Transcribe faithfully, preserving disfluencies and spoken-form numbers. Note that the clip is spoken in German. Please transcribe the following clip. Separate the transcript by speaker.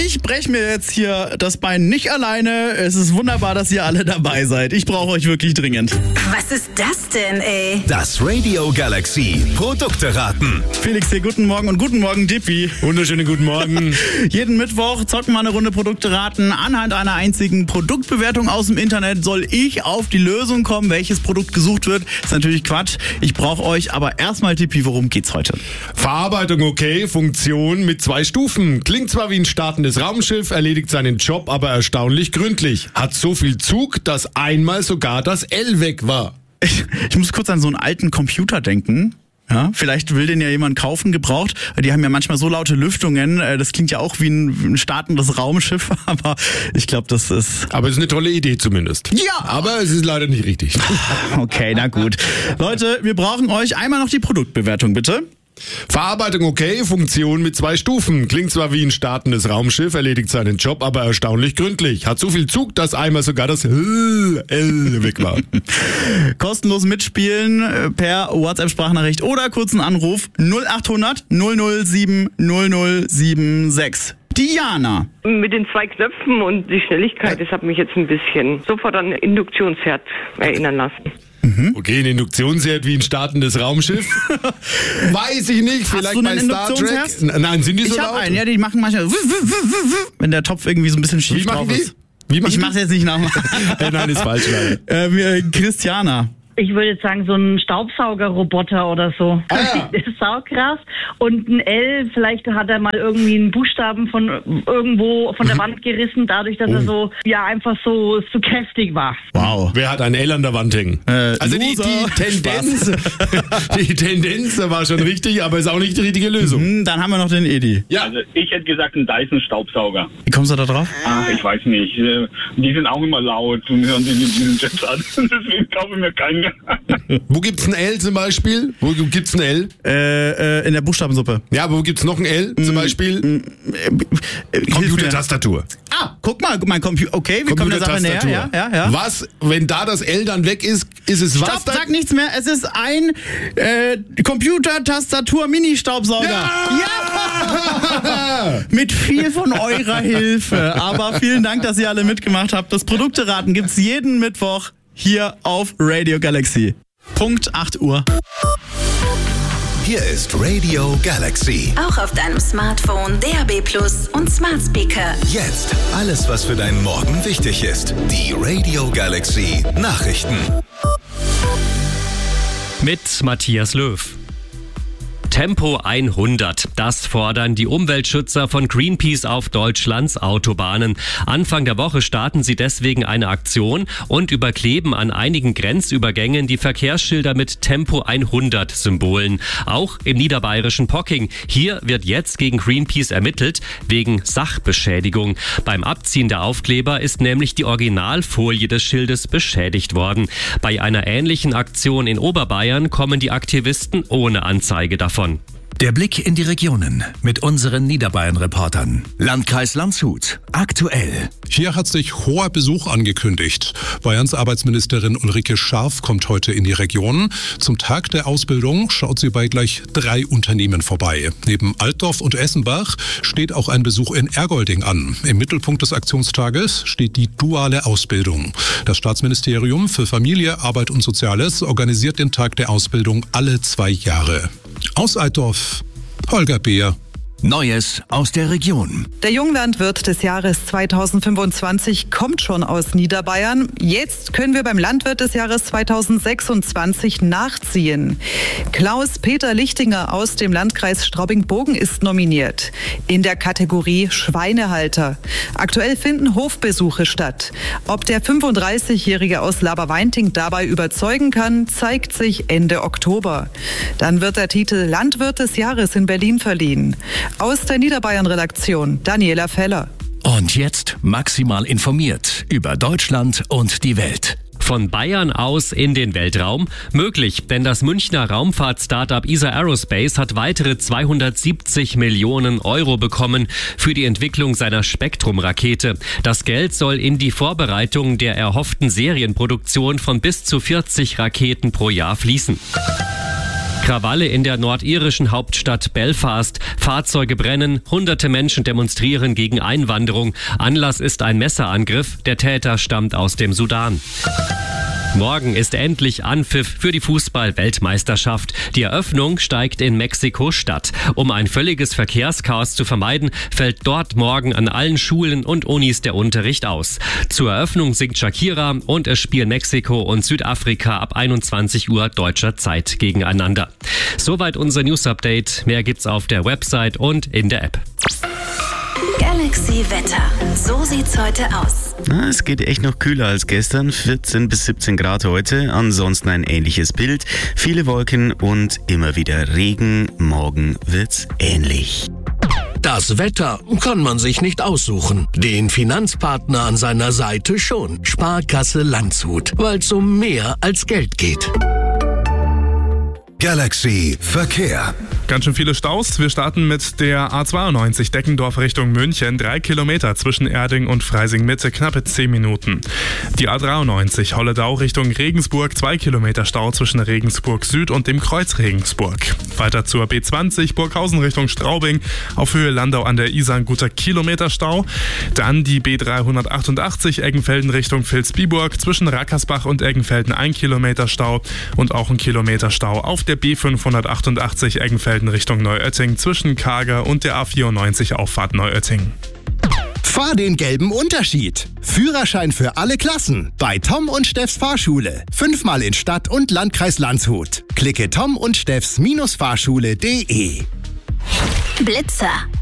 Speaker 1: ich breche mir jetzt hier das Bein nicht alleine. Es ist wunderbar, dass ihr alle dabei seid. Ich brauche euch wirklich dringend.
Speaker 2: Was ist das denn, ey?
Speaker 3: Das Radio Galaxy Produkte raten.
Speaker 1: Felix hier, guten Morgen und guten Morgen, Dippi.
Speaker 4: Wunderschönen guten Morgen.
Speaker 1: Jeden Mittwoch zocken wir eine Runde Produkte raten. Anhand einer einzigen Produktbewertung aus dem Internet soll ich auf die Lösung kommen, welches Produkt gesucht wird. Ist natürlich Quatsch. Ich brauche euch, aber erstmal, Dippi, worum geht's heute?
Speaker 4: Verarbeitung okay, Funktion mit zwei Stufen. Klingt zwar wie ein startendes Raumschiff, erledigt seinen Job aber erstaunlich gründlich. Hat so viel Zug, dass einmal sogar das L weg war.
Speaker 1: Ich, ich muss kurz an so einen alten Computer denken. Ja, vielleicht will den ja jemand kaufen, gebraucht. Die haben ja manchmal so laute Lüftungen. Das klingt ja auch wie ein, ein startendes Raumschiff, aber ich glaube, das ist...
Speaker 4: Aber es ist eine tolle Idee zumindest.
Speaker 1: Ja!
Speaker 4: Aber es ist leider nicht richtig.
Speaker 1: Okay, na gut. Leute, wir brauchen euch einmal noch die Produktbewertung, bitte.
Speaker 4: Verarbeitung okay, Funktion mit zwei Stufen. Klingt zwar wie ein startendes Raumschiff, erledigt seinen Job aber erstaunlich gründlich. Hat so viel Zug, dass einmal sogar das L weg war.
Speaker 1: Kostenlos mitspielen per WhatsApp-Sprachnachricht oder kurzen Anruf null acht hundert null null sieben null null sieben sechs. Diana.
Speaker 5: Mit den zwei Knöpfen und die Schnelligkeit, das hat mich jetzt ein bisschen sofort an ein Induktionsherd erinnern lassen.
Speaker 4: Okay, ein Induktionsherd wie ein startendes Raumschiff? Weiß ich nicht, vielleicht
Speaker 1: Hast du
Speaker 4: bei
Speaker 1: einen
Speaker 4: Star Trek.
Speaker 1: Induktionsherd?
Speaker 4: Nein, sind die so
Speaker 1: Ich
Speaker 4: laut?
Speaker 1: habe einen, ja, die machen manchmal, wenn der Topf irgendwie so ein bisschen schief
Speaker 4: Wie machen
Speaker 1: drauf
Speaker 4: die?
Speaker 1: ist.
Speaker 4: Wie machen
Speaker 1: Ich mach's jetzt nicht nochmal.
Speaker 4: äh, Nein, ist falsch, leider.
Speaker 1: äh, Christiana.
Speaker 6: Ich würde jetzt sagen, so ein Staubsaugerroboter oder so.
Speaker 4: Ah, ja.
Speaker 6: Das ist saukrass. Und ein L, vielleicht hat er mal irgendwie einen Buchstaben von irgendwo von der Wand gerissen, dadurch, dass
Speaker 4: Oh.
Speaker 6: er so, ja, einfach so, so kräftig war.
Speaker 1: Wow.
Speaker 4: Wer hat ein L an der Wand hängen?
Speaker 1: Äh,
Speaker 4: also die,
Speaker 1: Loser.
Speaker 4: die Tendenz, die Tendenz war schon richtig, aber ist auch nicht die richtige Lösung.
Speaker 1: Hm, dann haben wir noch den Edi.
Speaker 4: Ja,
Speaker 7: Also ich hätte gesagt, ein Dyson-Staubsauger.
Speaker 1: Wie kommst du da drauf?
Speaker 7: Ach, ich weiß nicht. Äh, Die sind auch immer laut und hören sich diesen Jets an. Deswegen kaufe ich mir keinen mehr.
Speaker 4: wo gibt's ein L zum Beispiel? Wo gibt's ein L?
Speaker 1: Äh, äh, in der Buchstabensuppe.
Speaker 4: Ja, aber wo gibt's noch ein L zum Beispiel?
Speaker 1: Äh,
Speaker 4: Computertastatur.
Speaker 1: Ah, guck mal, mein Computer. Okay, wir kommen der Sache näher. Ja, ja, ja.
Speaker 4: Was, wenn da das L dann weg ist, ist es was
Speaker 1: Stopp,
Speaker 4: dann?
Speaker 1: sag nichts mehr. Es ist ein äh, Computer-Tastatur-Mini-Staubsauger. Ja! Mit viel von eurer Hilfe. Aber vielen Dank, dass ihr alle mitgemacht habt. Das Produkteraten gibt's jeden Mittwoch hier auf Radio Galaxy. Punkt acht Uhr.
Speaker 3: Hier ist Radio Galaxy.
Speaker 2: Auch auf deinem Smartphone, D A B Plus und Smart Speaker.
Speaker 3: Jetzt alles, was für deinen Morgen wichtig ist. Die Radio Galaxy Nachrichten.
Speaker 8: Mit Matthias Löw. Tempo hundert. Das fordern die Umweltschützer von Greenpeace auf Deutschlands Autobahnen. Anfang der Woche starten sie deswegen eine Aktion und überkleben an einigen Grenzübergängen die Verkehrsschilder mit Tempo hundert Symbolen. Auch im niederbayerischen Pocking. Hier wird jetzt gegen Greenpeace ermittelt wegen Sachbeschädigung. Beim Abziehen der Aufkleber ist nämlich die Originalfolie des Schildes beschädigt worden. Bei einer ähnlichen Aktion in Oberbayern kommen die Aktivisten ohne Anzeige davon.
Speaker 3: Der Blick in die Regionen mit unseren Niederbayern-Reportern. Landkreis Landshut. Aktuell.
Speaker 9: Hier hat sich hoher Besuch angekündigt. Bayerns Arbeitsministerin Ulrike Scharf kommt heute in die Region. Zum Tag der Ausbildung schaut sie bei gleich drei Unternehmen vorbei. Neben Altdorf und Essenbach steht auch ein Besuch in Ergolding an. Im Mittelpunkt des Aktionstages steht die duale Ausbildung. Das Staatsministerium für Familie, Arbeit und Soziales organisiert den Tag der Ausbildung alle zwei Jahre. Aus Altdorf, Holger Beer.
Speaker 3: Neues aus der Region.
Speaker 10: Der Junglandwirt des Jahres zweitausendfünfundzwanzig kommt schon aus Niederbayern. Jetzt können wir beim Landwirt des Jahres zweitausendsechsundzwanzig nachziehen. Klaus-Peter Lichtinger aus dem Landkreis Straubing-Bogen ist nominiert. In der Kategorie Schweinehalter. Aktuell finden Hofbesuche statt. Ob der fünfunddreißigjährige aus Laberweinting dabei überzeugen kann, zeigt sich Ende Oktober. Dann wird der Titel Landwirt des Jahres in Berlin verliehen. Aus der Niederbayern-Redaktion, Daniela Feller.
Speaker 3: Und jetzt maximal informiert über Deutschland und die Welt.
Speaker 8: Von Bayern aus in den Weltraum? Möglich, denn das Münchner Raumfahrt-Startup E S A Aerospace hat weitere zweihundertsiebzig Millionen Euro bekommen für die Entwicklung seiner Spektrum-Rakete. Das Geld soll in die Vorbereitung der erhofften Serienproduktion von bis zu vierzig Raketen pro Jahr fließen. Krawalle in der nordirischen Hauptstadt Belfast. Fahrzeuge brennen, hunderte Menschen demonstrieren gegen Einwanderung. Anlass ist ein Messerangriff. Der Täter stammt aus dem Sudan. Morgen ist endlich Anpfiff für die Fußball-Weltmeisterschaft. Die Eröffnung steigt in Mexiko-Stadt. Um ein völliges Verkehrschaos zu vermeiden, fällt dort morgen an allen Schulen und Unis der Unterricht aus. Zur Eröffnung singt Shakira und es spielen Mexiko und Südafrika ab einundzwanzig Uhr deutscher Zeit gegeneinander. Soweit unser News-Update. Mehr gibt's auf der Website und in der App.
Speaker 2: Galaxy Wetter. So sieht's heute aus.
Speaker 11: Na, es geht echt noch kühler als gestern. vierzehn bis siebzehn Grad heute. Ansonsten ein ähnliches Bild. Viele Wolken und immer wieder Regen. Morgen wird's ähnlich.
Speaker 3: Das Wetter kann man sich nicht aussuchen. Den Finanzpartner an seiner Seite schon. Sparkasse Landshut. Weil es um mehr als Geld geht.
Speaker 12: Galaxy Verkehr.
Speaker 13: Ganz schön viele Staus. Wir starten mit der A zweiundneunzig Deckendorf Richtung München. Drei Kilometer zwischen Erding und Freising Mitte, knappe zehn Minuten. Die A dreiundneunzig Holledau Richtung Regensburg. Zwei Kilometer Stau zwischen Regensburg Süd und dem Kreuz Regensburg. Weiter zur B zwanzig Burghausen Richtung Straubing. Auf Höhe Landau an der Isar ein guter Kilometer Stau. Dann die B dreihundertachtundachtzig Eggenfelden Richtung Vilsbiburg. Zwischen Rackersbach und Eggenfelden ein Kilometer Stau und auch ein Kilometer Stau auf der B fünfhundertachtundachtzig Eggenfelden Richtung Neuötting zwischen Kager und der A vierundneunzig Auffahrt Neuötting.
Speaker 14: Fahr den gelben Unterschied. Führerschein für alle Klassen bei Tom und Steffs Fahrschule. Fünfmal in Stadt und Landkreis Landshut. Klicke tom und steffs Fahrschule punkt de.
Speaker 2: Blitzer.